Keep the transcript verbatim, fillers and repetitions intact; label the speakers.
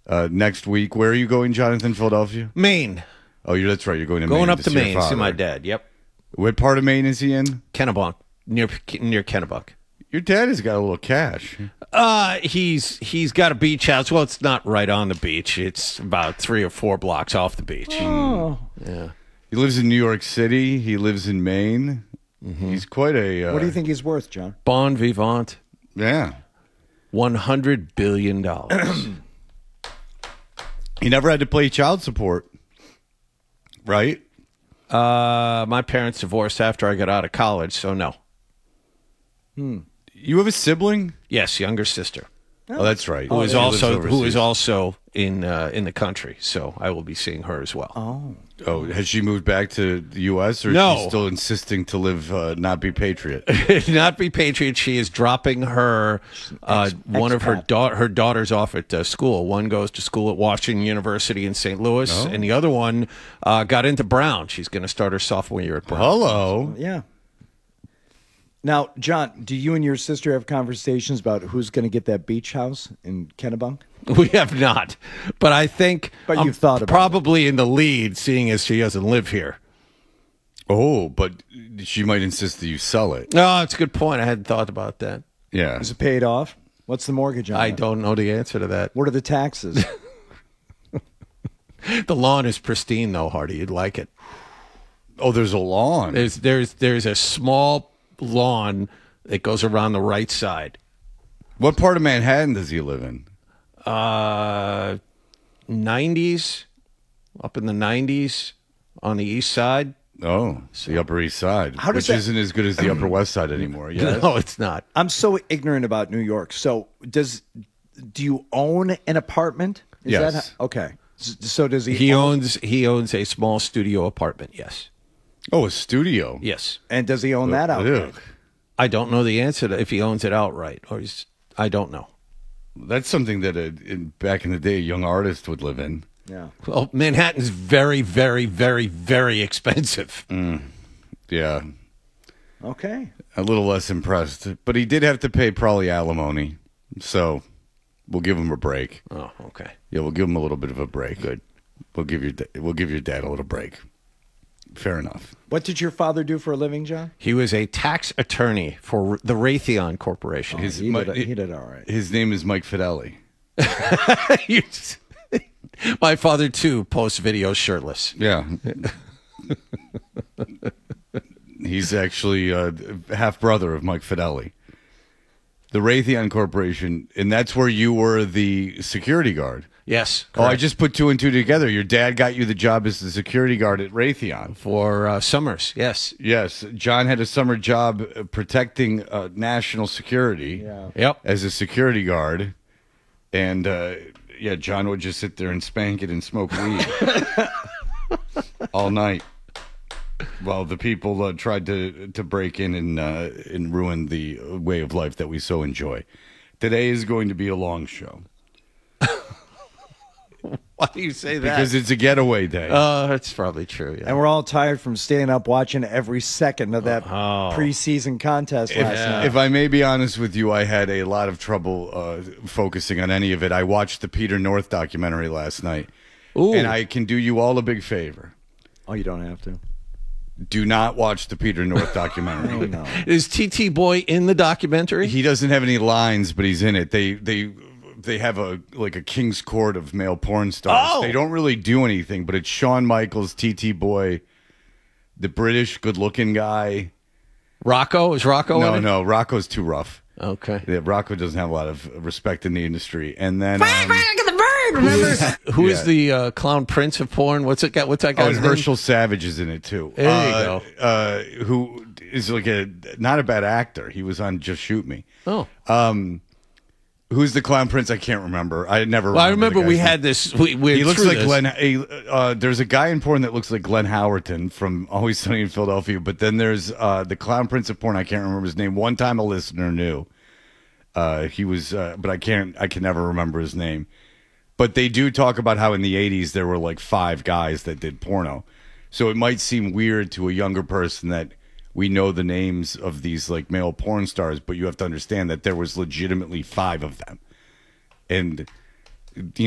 Speaker 1: uh, next week. Where are you going, Jonathan? Philadelphia?
Speaker 2: Maine.
Speaker 1: Oh, you're, that's right. You're going to
Speaker 2: Going
Speaker 1: Maine
Speaker 2: up
Speaker 1: to
Speaker 2: to
Speaker 1: see your
Speaker 2: Maine to see
Speaker 1: father.
Speaker 2: my dad. Yep.
Speaker 1: What part of Maine is he in?
Speaker 2: Kennebunk, near near Kennebuck.
Speaker 1: Your dad has got a little cash.
Speaker 2: Uh, he's he's got a beach house. Well, it's not right on the beach. It's about three or four blocks off the beach.
Speaker 3: Oh.
Speaker 2: Yeah.
Speaker 1: He lives in New York City. He lives in Maine. Mm-hmm. He's quite a... Uh,
Speaker 3: What do you think he's worth, John?
Speaker 2: Bon vivant.
Speaker 1: Yeah.
Speaker 2: one hundred billion dollars.
Speaker 1: He never had to pay child support, right?
Speaker 2: uh, my parents divorced after I got out of college, so no.
Speaker 3: Hmm.
Speaker 1: You have a sibling?
Speaker 2: Yes, younger sister.
Speaker 1: Oh, that's right.
Speaker 2: Who is
Speaker 1: She lives
Speaker 2: also who
Speaker 1: overseas.
Speaker 2: is also in uh, in the country, so I will be seeing her as well.
Speaker 3: Oh.
Speaker 1: Oh, has she moved back to the U S or
Speaker 2: No.
Speaker 1: is she still insisting to live, uh, not be patriot?
Speaker 2: Not be patriot. She is dropping her uh, one of her
Speaker 3: expat.
Speaker 2: da- her daughters off at uh, school. One goes to school at Washington University in Saint Louis,
Speaker 1: Oh.
Speaker 2: and the other one uh, got into Brown. She's going to start her sophomore year at Brown.
Speaker 1: Hello.
Speaker 3: Yeah. Now, John, do you and your sister have conversations about who's going to get that beach house in Kennebunk?
Speaker 2: We have not, but I think
Speaker 3: But
Speaker 2: I'm
Speaker 3: you've thought about
Speaker 2: probably in the lead, seeing as she doesn't live here.
Speaker 1: Oh, but she might insist that you sell it.
Speaker 2: No, it's a good point. I hadn't thought about that.
Speaker 1: Yeah.
Speaker 3: Is it paid off? What's the mortgage on
Speaker 2: I
Speaker 3: it?
Speaker 2: don't know the answer to that.
Speaker 3: What are the taxes?
Speaker 2: The lawn is pristine, though, Hardy. You'd like it.
Speaker 1: Oh, there's a lawn.
Speaker 2: There's there's there's a small lawn that goes around the right side.
Speaker 1: What part of Manhattan does he live in?
Speaker 2: Uh, nineties, up in the nineties on the east side.
Speaker 1: Oh, it's the Upper East Side,
Speaker 3: How does
Speaker 1: which
Speaker 3: that-
Speaker 1: isn't as good as the Upper West Side anymore. Yes.
Speaker 2: No, it's not.
Speaker 3: I'm so ignorant about New York. So, does do you own an apartment? Is
Speaker 1: Yes.
Speaker 3: That how- okay. S- So does he?
Speaker 2: He
Speaker 3: own,
Speaker 2: owns he owns a small studio apartment. Yes,
Speaker 1: Oh, a studio.
Speaker 2: yes.
Speaker 3: and does he own that outright?
Speaker 1: Ugh.
Speaker 2: I don't know the answer to if he owns it outright or he's. I don't know.
Speaker 1: That's something that a, in, back in the day a young artist would live in.
Speaker 3: Yeah.
Speaker 2: Well, Manhattan's very, very, very, very expensive.
Speaker 1: Yeah.
Speaker 3: Okay.
Speaker 1: A little less impressed. But he did have to pay probably alimony. So we'll give him a break.
Speaker 2: Oh, okay.
Speaker 1: Yeah, we'll give him a little bit of a break. Good. We'll give your da- we'll give your dad a little break. Fair enough.
Speaker 3: What did your father do for a living, John?
Speaker 2: He was a tax attorney for the Raytheon Corporation.
Speaker 1: His,
Speaker 3: He
Speaker 1: my-
Speaker 3: did, he did all right.
Speaker 1: his name is Mike Fideli.
Speaker 2: You just- My father too posts videos shirtless.
Speaker 1: Yeah. He's actually uh, half brother of Mike Fideli. The Raytheon Corporation, and that's where you were the security guard.
Speaker 2: Yes.
Speaker 1: Oh, I
Speaker 2: correct.
Speaker 1: just put two and two together. Your dad got you the job as the security guard at Raytheon.
Speaker 2: for uh, Summers. Yes.
Speaker 1: Yes, John had a summer job uh, protecting uh, national security
Speaker 3: Yeah.
Speaker 2: Yep.
Speaker 1: as a security guard. And, uh, yeah, John would just sit there and spank it and smoke weed all night while the people uh, tried to to break in and, uh, and ruin the way of life that we so enjoy. Today is going to be a long show
Speaker 2: Why do you say that?
Speaker 1: because it's a getaway day.
Speaker 2: uh, that's probably true. Yeah.
Speaker 3: And we're all tired from staying up watching every second of that
Speaker 2: Oh.
Speaker 3: preseason contest
Speaker 1: If,
Speaker 3: last night.
Speaker 1: if I may be honest with you, I had a lot of trouble uh, focusing on any of it. I watched the Peter North documentary last night,
Speaker 2: Ooh.
Speaker 1: and I can do you all a big favor.
Speaker 3: Oh, you don't have to.
Speaker 1: Do not watch the Peter North documentary.
Speaker 3: Oh, no.
Speaker 2: Is T T Boy in the documentary?
Speaker 1: He doesn't have any lines, but he's in it. They they they have a like a king's court of male porn stars.
Speaker 2: Oh.
Speaker 1: They don't really do anything, but it's Shawn Michaels, T T Boy, the British good-looking guy.
Speaker 2: Rocco? Is Rocco
Speaker 1: No,
Speaker 2: in it?
Speaker 1: no, Rocco's too rough.
Speaker 2: Okay.
Speaker 1: Yeah, Rocco doesn't have a lot of respect in the industry. And then um,
Speaker 2: Who is
Speaker 1: Yeah.
Speaker 2: the uh, clown prince of porn? What's it got? What's that
Speaker 1: Oh,
Speaker 2: guy's
Speaker 1: and
Speaker 2: name?
Speaker 1: Herschel Savage is in it too.
Speaker 2: There you
Speaker 1: uh,
Speaker 2: go.
Speaker 1: Uh, who is like a not a bad actor. He was on Just Shoot Me.
Speaker 2: Oh.
Speaker 1: Um, who's the clown prince? I can't remember. I never.
Speaker 2: Well, I
Speaker 1: remember
Speaker 2: remember
Speaker 1: the
Speaker 2: we
Speaker 1: guy's
Speaker 2: had this. We, we
Speaker 1: He looks
Speaker 2: through
Speaker 1: like
Speaker 2: this.
Speaker 1: Glenn. A, uh, there's a guy in porn that looks like Glenn Howerton from Always Sunny in Philadelphia. But then there's uh, the clown prince of porn. I can't remember his name. One time a listener knew. Uh, he was, uh, but I can't. I can never remember his name. But they do talk about how in the eighties there were like five guys that did porno. So it might seem weird to a younger person that we know the names of these like male porn stars, but you have to understand that there was legitimately five of them. And you